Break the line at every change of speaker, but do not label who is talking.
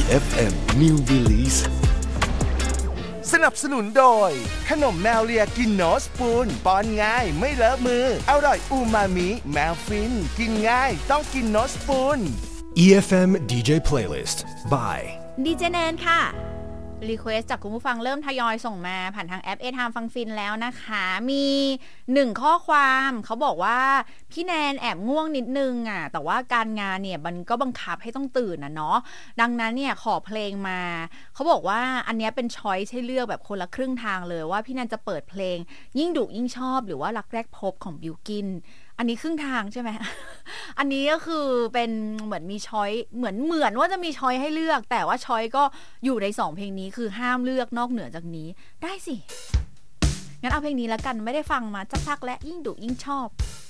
EFM New Release
สนับสนุนโดยขนมแมวเลียกินโนสปูนป้อนง่ายไม่เลอะมืออร่อยอูมามิแมวฟินกินง่ายต้องกินโนสปูน
EFM DJ Playlist by
ดีเจแนนค่ะรีเควสจากคุณผู้ฟังเริ่มทยอยส่งมาผ่านทางแอปTime ฟังฟินแล้วนะคะมี1ข้อความเขาบอกว่าพี่แนนแอบง่วงนิดนึงอ่ะแต่ว่าการงานเนี่ยมันก็บังคับให้ต้องตื่นนะเนาะดังนั้นเนี่ยขอเพลงมาเขาบอกว่าอันนี้เป็นช้อยส์ให้เลือกแบบคนละครึ่งทางเลยว่าพี่แนนจะเปิดเพลงยิ่งดุยิ่งชอบหรือว่ารักแรกพบของบิลกินอันนี้ครึ่งทางใช่ไหม อันนี้ก็คือเป็นเหมือนมีช้อยเหมือนว่าจะมีช้อยให้เลือกแต่ว่าช้อยก็อยู่ใน2เพลงนี้คือห้ามเลือกนอกเหนือจากนี้ได้สิงั้นเอาเพลงนี้แล้วกันไม่ได้ฟังมาสักพักและยิ่งดุยิ่งชอบ